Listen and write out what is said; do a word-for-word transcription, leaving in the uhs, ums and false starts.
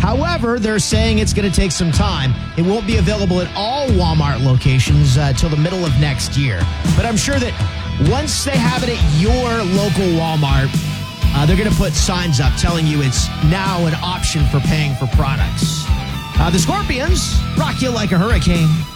However, they're saying it's going to take some time. It won't be available at all Walmart locations uh, till the middle of next year. But I'm sure that once they have it at your local Walmart, uh, they're going to put signs up telling you it's now an option for paying for products. Uh, the Scorpions rock you like a hurricane.